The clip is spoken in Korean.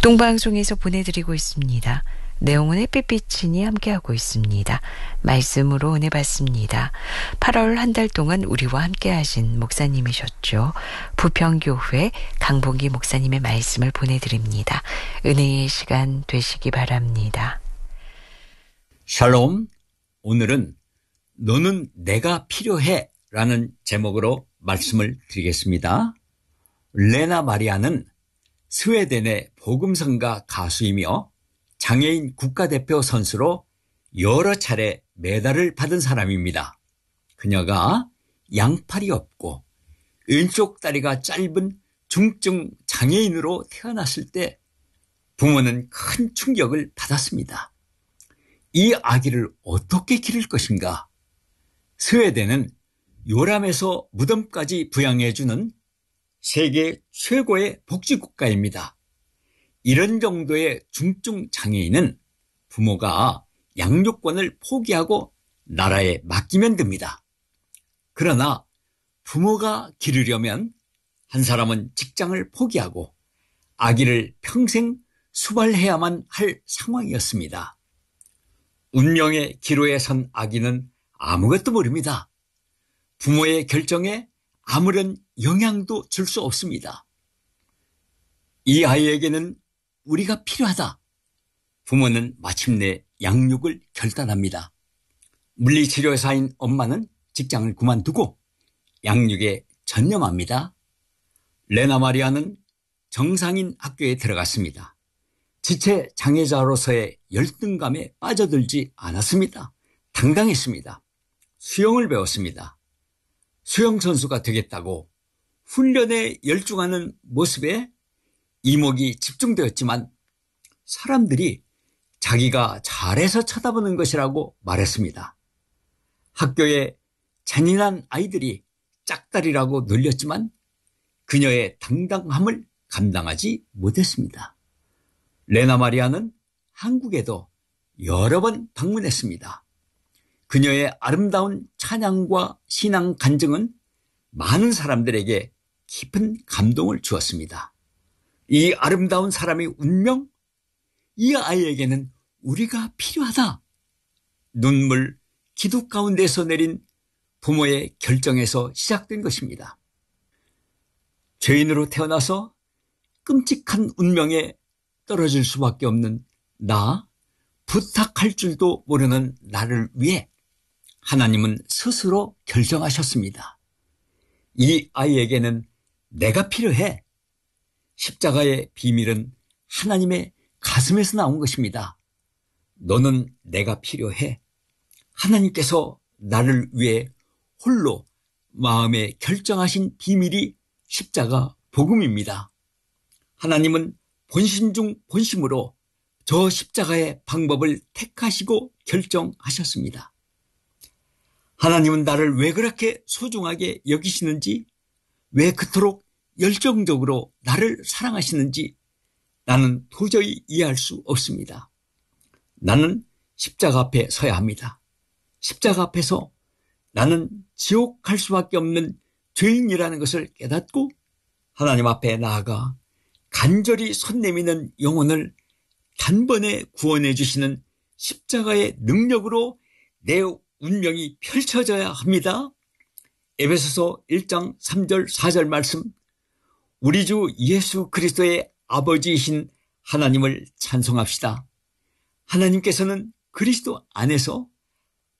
복동방송에서 보내드리고 있습니다. 내용은 햇빛비치니 함께하고 있습니다. 말씀으로 은혜 받습니다. 8월 한 달 동안 우리와 함께하신 목사님이셨죠. 부평교회 강봉기 목사님의 말씀을 보내드립니다. 은혜의 시간 되시기 바랍니다. 샬롬, 오늘은 너는 내가 필요해 라는 제목으로 말씀을 드리겠습니다. 레나 마리아는 스웨덴의 복음성가 가수이며 장애인 국가대표 선수로 여러 차례 메달을 받은 사람입니다. 그녀가 양팔이 없고 왼쪽 다리가 짧은 중증 장애인으로 태어났을 때 부모는 큰 충격을 받았습니다. 이 아기를 어떻게 기를 것인가? 스웨덴은 요람에서 무덤까지 부양해주는 세계 최고의 복지국가입니다. 이런 정도의 중증 장애인은 부모가 양육권을 포기하고 나라에 맡기면 됩니다. 그러나 부모가 기르려면 한 사람은 직장을 포기하고 아기를 평생 수발해야만 할 상황이었습니다. 운명의 기로에 선 아기는 아무것도 모릅니다. 부모의 결정에 아무런 영향도 줄 수 없습니다. 이 아이에게는 우리가 필요하다. 부모는 마침내 양육을 결단합니다. 물리치료사인 엄마는 직장을 그만두고 양육에 전념합니다. 레나 마리아는 정상인 학교에 들어갔습니다. 지체 장애자로서의 열등감에 빠져들지 않았습니다. 당당했습니다. 수영을 배웠습니다. 수영선수가 되겠다고 훈련에 열중하는 모습에 이목이 집중되었지만 사람들이 자기가 잘해서 쳐다보는 것이라고 말했습니다. 학교에 잔인한 아이들이 짝다리라고 놀렸지만 그녀의 당당함을 감당하지 못했습니다. 레나 마리아는 한국에도 여러 번 방문했습니다. 그녀의 아름다운 찬양과 신앙 간증은 많은 사람들에게 깊은 감동을 주었습니다. 이 아름다운 사람의 운명, 이 아이에게는 우리가 필요하다. 눈물, 기도 가운데서 내린 부모의 결정에서 시작된 것입니다. 죄인으로 태어나서 끔찍한 운명에 떨어질 수밖에 없는 나, 부탁할 줄도 모르는 나를 위해 하나님은 스스로 결정하셨습니다. 이 아이에게는 내가 필요해. 십자가의 비밀은 하나님의 가슴에서 나온 것입니다. 너는 내가 필요해. 하나님께서 나를 위해 홀로 마음에 결정하신 비밀이 십자가 복음입니다. 하나님은 본심 중 본심으로 저 십자가의 방법을 택하시고 결정하셨습니다. 하나님은 나를 왜 그렇게 소중하게 여기시는지, 왜 그토록 열정적으로 나를 사랑하시는지 나는 도저히 이해할 수 없습니다. 나는 십자가 앞에 서야 합니다. 십자가 앞에서 나는 지옥 갈 수밖에 없는 죄인이라는 것을 깨닫고 하나님 앞에 나아가 간절히 손 내미는 영혼을 단번에 구원해 주시는 십자가의 능력으로 내 운명이 펼쳐져야 합니다. 에베소서 1장 3절 4절 말씀, 우리 주 예수 그리스도의 아버지이신 하나님을 찬송합시다. 하나님께서는 그리스도 안에서